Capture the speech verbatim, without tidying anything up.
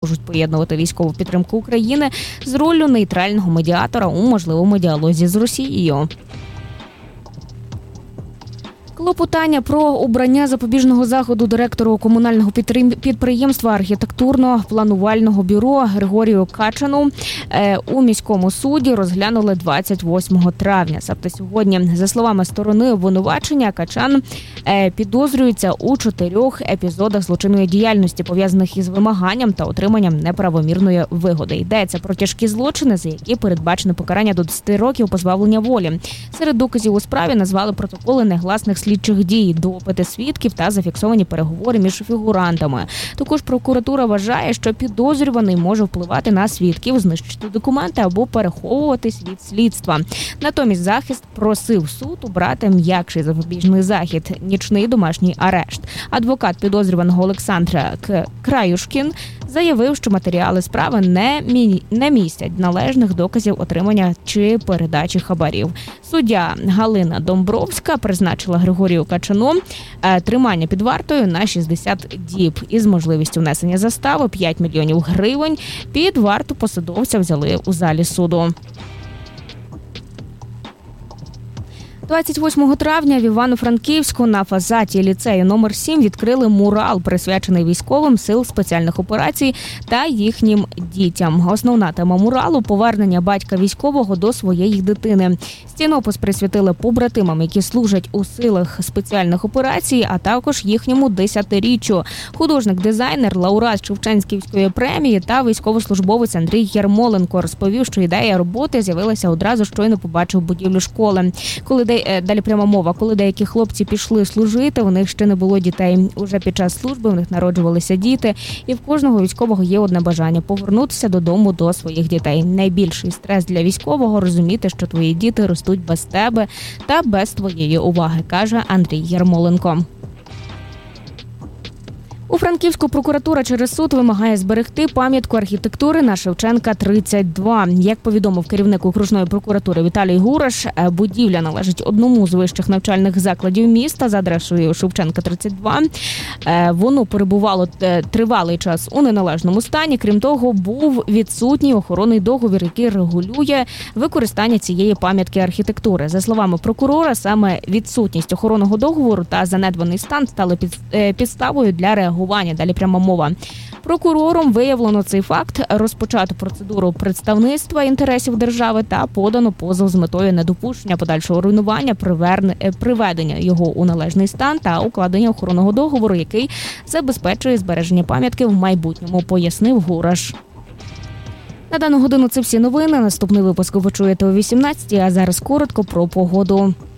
можуть поєднувати військову підтримку України з роллю нейтрального медіатора у можливому діалозі з Росією. Клопотання про обрання запобіжного заходу директору комунального підприємства архітектурно-планувального бюро Григорію Качану у міському суді розглянули двадцять восьмого травня. Тобто сьогодні, за словами сторони обвинувачення, Качан підозрюється у чотирьох епізодах злочинної діяльності, пов'язаних із вимаганням та отриманням неправомірної вигоди. Йдеться про тяжкі злочини, за які передбачено покарання до десяти років позбавлення волі. Серед доказів у справі назвали протоколи негласних слідчих дій, допити свідків та зафіксовані переговори між фігурантами. Також прокуратура вважає, що підозрюваний може впливати на свідків, знищити документи або переховуватись від слідства. Натомість захист просив суд обрати м'якший запобіжний захід – нічний домашній арешт. Адвокат підозрюваного Олександра Краюшкін заявив, що матеріали справи не, мі... не містять належних доказів отримання чи передачі хабарів. Суддя Галина Домбровська призначила Григорію Качану тримання під вартою на шістдесят діб із можливістю внесення застави п'ять мільйонів гривень. Під варту посадовця взяли у залі суду. двадцять восьмого травня в Івано-Франківську на фасаді ліцею номер сім відкрили мурал, присвячений військовим сил спеціальних операцій та їхнім дітям. Основна тема муралу – повернення батька військового до своєї дитини. Стінопис присвятили побратимам, які служать у силах спеціальних операцій, а також їхньому десятиріччю. Художник-дизайнер, лауреат Шевченківської премії та військовослужбовець Андрій Ярмоленко розповів, що ідея роботи з'явилася одразу, щойно побачив будівлю школи. Коли де... Далі пряма мова. Коли деякі хлопці пішли служити, у них ще не було дітей. Уже під час служби у них народжувалися діти, і в кожного військового є одне бажання – повернутися додому до своїх дітей. Найбільший стрес для військового – розуміти, що твої діти ростуть без тебе та без твоєї уваги, каже Андрій Ярмоленко. У Франківську прокуратура через суд вимагає зберегти пам'ятку архітектури на Шевченка, тридцять два. Як повідомив керівник окружної прокуратури Віталій Гураш, будівля належить одному з вищих навчальних закладів міста за адресою Шевченка, тридцять два. Воно перебувало тривалий час у неналежному стані. Крім того, був відсутній охоронний договір, який регулює використання цієї пам'ятки архітектури. За словами прокурора, саме відсутність охоронного договору та занедбаний стан стали підставою для реагування. Далі пряма мова. Прокурором виявлено цей факт, розпочато процедуру представництва інтересів держави та подано позов з метою недопущення подальшого руйнування, приведення його у належний стан та укладення охоронного договору, який забезпечує збереження пам'ятки в майбутньому, пояснив Гураш. На дану годину це всі новини. Наступний випуск ви почуєте о вісімнадцятій, а зараз коротко про погоду.